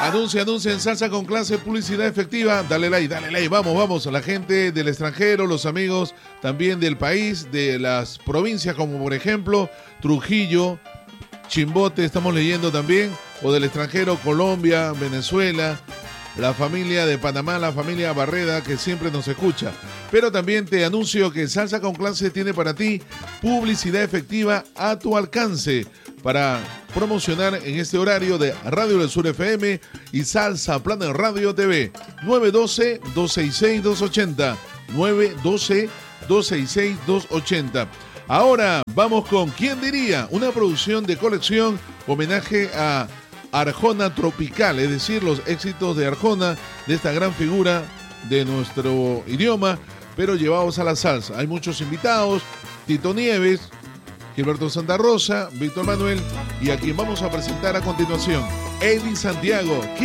Anuncia en Salsa con Clase, publicidad efectiva. Dale like, vamos. A la gente del extranjero, los amigos también del país, de las provincias como por ejemplo Trujillo, Chimbote, estamos leyendo también, o del extranjero, Colombia, Venezuela, la familia de Panamá, la familia Barreda, que siempre nos escucha. Pero también te anuncio que Salsa con Clase tiene para ti publicidad efectiva a tu alcance para promocionar en este horario de Radio del Sur FM y Salsa Planet Radio TV. 912-266-280. 912-266-280. Ahora vamos con ¿Quién diría? Una producción de colección, homenaje a Arjona Tropical, es decir, los éxitos de Arjona, de esta gran figura de nuestro idioma, pero llevados a la salsa. Hay muchos invitados: Tito Nieves, Gilberto Santa Rosa, Víctor Manuel, y a quien vamos a presentar a continuación, Eddie Santiago.